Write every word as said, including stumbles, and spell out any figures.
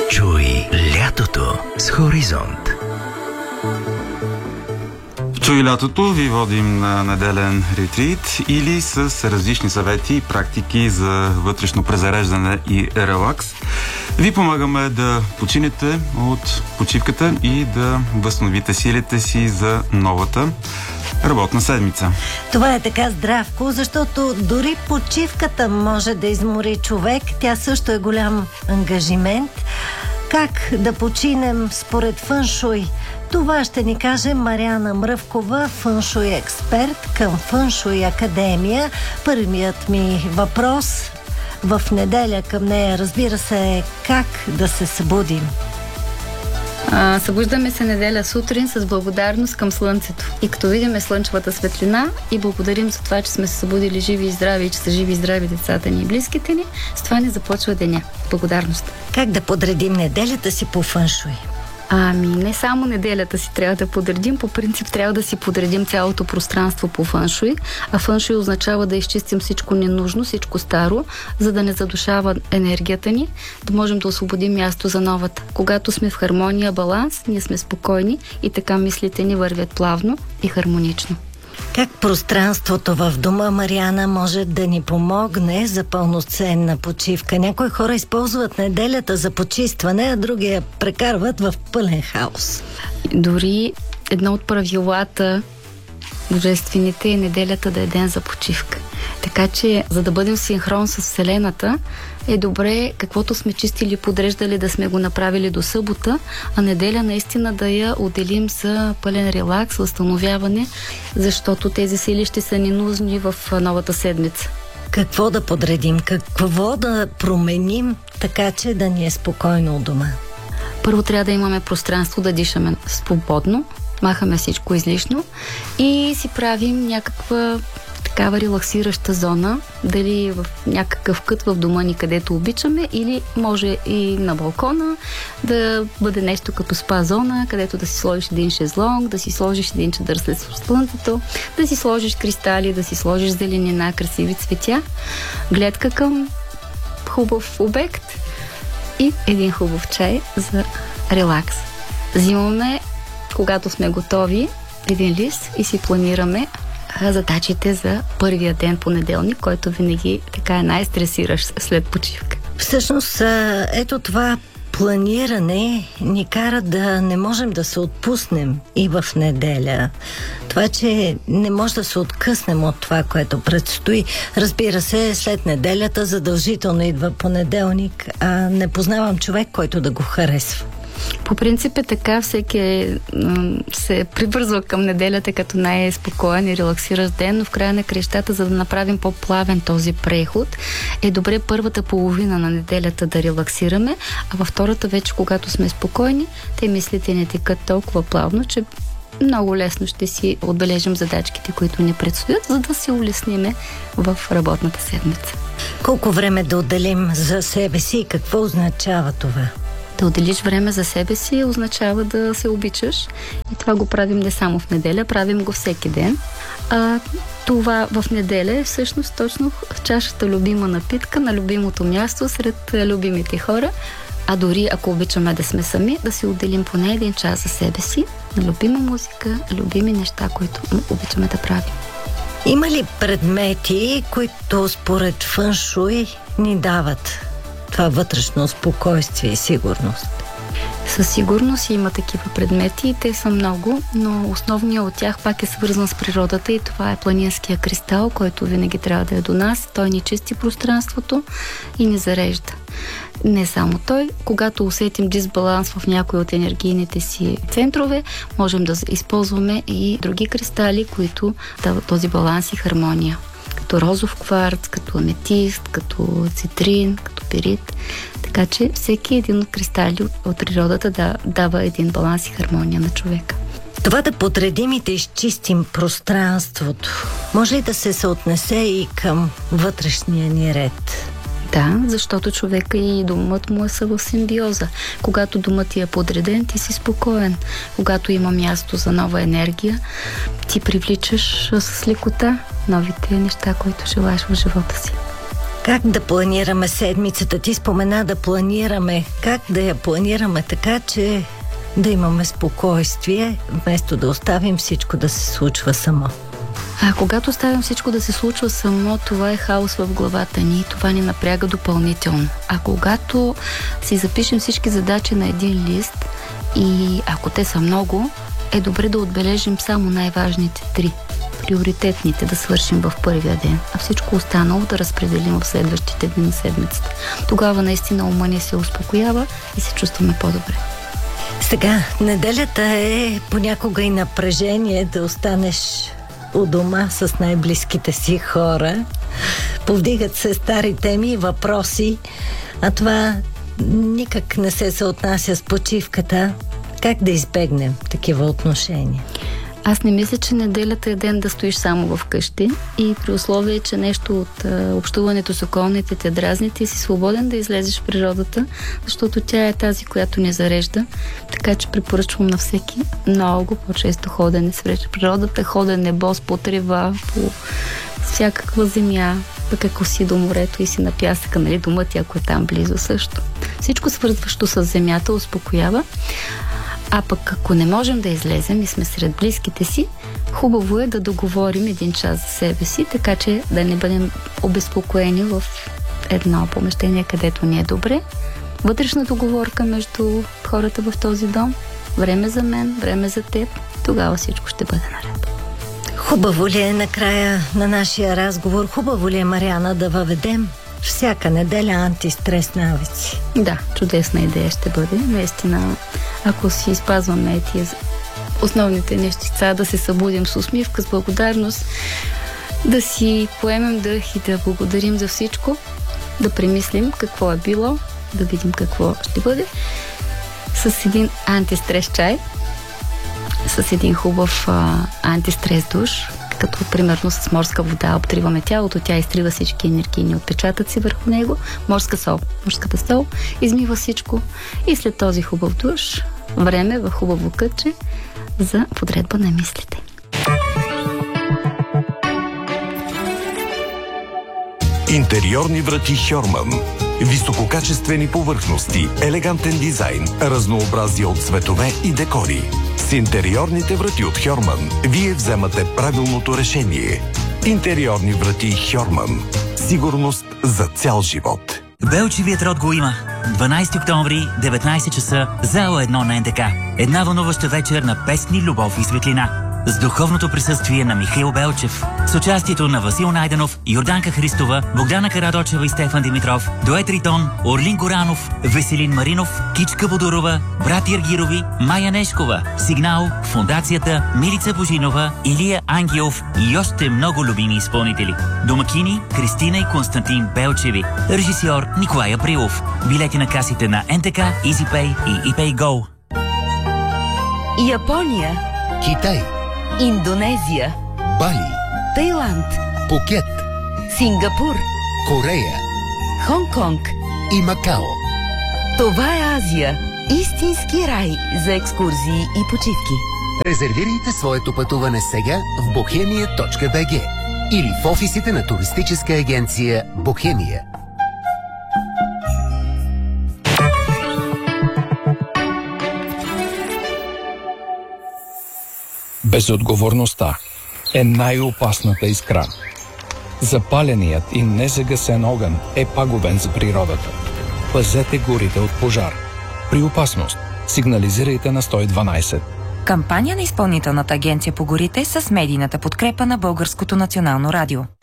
Чуй лятото с Хоризонт. Чуй лятото ви водим на неделен ретрит или с различни съвети и практики за вътрешно презареждане и релакс. Ви помагаме да починете от почивката и да възстановите силите си за новата работна седмица. Това е така, Здравко, защото дори почивката може да измори човек. Тя също е голям ангажимент. Как да починем според фъншуй? Това ще ни каже Мариана Мръвкова, фъншуй експерт към Фъншуй Академия. Първият ми въпрос в неделя към нея, разбира се, е как да се събудим. А, събуждаме се неделя сутрин с благодарност към слънцето. И като видим слънчевата светлина и благодарим за това, че сме се събудили живи и здрави и че са живи и здрави децата ни и близките ни, с това ни започва деня. Благодарност. Как да подредим неделята си по фъншуй? Ами, не само неделята си трябва да подредим, по принцип трябва да си подредим цялото пространство по фъншуй, а фъншуй означава да изчистим всичко ненужно, всичко старо, за да не задушава енергията ни, да можем да освободим място за новата. Когато сме в хармония, баланс, ние сме спокойни и така мислите ни вървят плавно и хармонично. Как пространството в дома, Мариана, може да ни помогне за пълноценна почивка? Някои хора използват неделята за почистване, а други я прекарват в пълен хаос. Дори едно от правилата божествените е неделята да е ден за почивка. Така че, за да бъдем синхрон с Вселената, е добре каквото сме чистили и подреждали да сме го направили до събота, а неделя наистина да я отделим за пълен релакс, възстановяване, защото тези сили ще са ни нужни в новата седмица. Какво да подредим? Какво да променим, така че да ни е спокойно у дома? Първо трябва да имаме пространство да дишаме свободно, махаме всичко излишно и си правим някаква такава релаксираща зона, дали в някакъв кът в дома ни, където обичаме, или може и на балкона да бъде нещо като спа зона, където да си сложиш един шезлонг, да си сложиш един чадър след слънцето, да си сложиш кристали, да си сложиш зеленина, красиви цветя, гледка към хубав обект и един хубав чай за релакс. Взимаме, когато сме готови, един лист и си планираме задачите за първия ден понеделник, който винаги така е най-стресиращ след почивка. Всъщност, ето това планиране ни кара да не можем да се отпуснем и в неделя. Това, че не може да се откъснем от това, което предстои. Разбира се, след неделята задължително идва понеделник, а не познавам човек, който да го харесва. По принцип е така, всеки е, се прибързва към неделята като най-спокоен и релаксиращ ден, но в края на крещата, за да направим по-плавен този преход, е добре първата половина на неделята да релаксираме, а във втората вече, когато сме спокойни, те мислите не текат толкова плавно, че много лесно ще си отбележим задачките, които ни предстоят, за да се улесниме в работната седмица. Колко време да отделим за себе си и какво означава това? Да отделиш време за себе си означава да се обичаш и това го правим не само в неделя, правим го всеки ден. А това в неделя е всъщност точно чашата любима напитка на любимото място сред любимите хора, а дори ако обичаме да сме сами, да си отделим поне един час за себе си, на любима музика, любими неща, които обичаме да правим. Има ли предмети, които според фъншуй ни дават това вътрешно спокойствие и сигурност? Със сигурност има такива предмети и те са много, но основният от тях пак е свързан с природата и това е планинския кристал, който винаги трябва да е до нас. Той ни чисти пространството и ни зарежда. Не само той, когато усетим дисбаланс в някои от енергийните си центрове, можем да използваме и други кристали, които дават този баланс и хармония. Като розов кварц, като аметист, като цитрин, като перит. Така че всеки един от кристали от, от природата да, дава един баланс и хармония на човека. Това да подредим и да изчистим пространството, може ли да се съотнесе и към вътрешния ни ред? Да, защото човека и домът му са в симбиоза. Когато домът ти е подреден, ти си спокоен. Когато има място за нова енергия, ти привличаш с лекота новите неща, които желаеш в живота си. Как да планираме седмицата? Ти спомена да планираме. Как да я планираме така, че да имаме спокойствие, вместо да оставим всичко да се случва само? А когато оставим всичко да се случва само, това е хаос в главата ни и това ни напряга допълнително. А когато си запишем всички задачи на един лист и ако те са много, е добре да отбележим само най-важните три. Приоритетните да свършим в първия ден, а всичко останало да разпределим в следващите дни на седмицата. Тогава наистина ума ни се успокоява и се чувстваме по-добре. Сега, неделята е понякога и напрежение да останеш у дома с най-близките си хора. Повдигат се стари теми и въпроси, а това никак не се съотнася с почивката. Как да избегнем такива отношения? Аз не мисля, че неделята е ден да стоиш само вкъщи и при условие, че нещо от а, общуването с околните те дразни, ти си свободен да излезеш в природата, защото тя е тази, която ни зарежда. Така че препоръчвам на всеки много по-често ходене с природата, ходене бос по трева, по всякаква земя, пък ако си до морето и си на пясъка, нали, дома ти, ако е там близо също. Всичко свързващо с земята успокоява. А пък ако не можем да излезем и сме сред близките си, хубаво е да договорим един час за себе си, така че да не бъдем обезпокоени в едно помещение, където ни е добре. Вътрешна договорка между хората в този дом, време за мен, време за теб, тогава всичко ще бъде наред. Хубаво ли е накрая на нашия разговор, хубаво ли е, Мариана, да въведем всяка неделя антистрес навици? Да, чудесна идея ще бъде. Наистина, ако си спазваме тия основните нещица, да се събудим с усмивка, с благодарност, да си поемем дъх и да благодарим за всичко, да премислим какво е било, да видим какво ще бъде, с един антистрес чай, с един хубав а, антистрес душ, като примерно с морска вода обтриваме тялото, тя изтрива всички енергийни отпечатъци върху него, морска сол. Морската сол измива всичко и след този хубав душ, време в хубаво кътче за подредба на мислите. Интериорни врати Хьорман. Висококачествени повърхности, елегантен дизайн, разнообразие от цветове и декори. С интериорните врати от Хьорман вие вземате правилното решение. Интериорни врати Хьорман. Сигурност за цял живот. Белчевият род го има. дванайсети октомври, деветнайсет часа, зала едно на Ен Те Ка. Една вълнуваща вечер на песни, любов и светлина. С духовното присъствие на Михаил Белчев. С участието на Васил Найденов, Йорданка Христова, Богдана Карадочева и Стефан Димитров, Дует Ритон, Орлин Горанов, Веселин Маринов, Кичка Бодорова, брат Иргирови, Майя Нешкова, Сигнал, Фондацията, Милица Божинова, Илия Ангелов и още много любими изпълнители. Домакини Кристина и Константин Белчеви. Режисьор Николай Априлов. Билети на касите на Ен Те Ка, EasyPay и ePayGo. Япония, Китай, Индонезия, Бали, Тайланд, Пукет, Сингапур, Корея Хонг-Конг и Макао. Това е Азия. Истински рай за екскурзии и почивки. Резервирайте своето пътуване сега в бохемия точка би джи или в офисите на туристическа агенция Бохемия. Безотговорността е най-опасната искра. Запаленият и незагасен огън е пагубен за природата. Пазете горите от пожар. При опасност сигнализирайте на сто и дванайсет. Кампания на Изпълнителната агенция по горите с медийната подкрепа на Българското национално радио.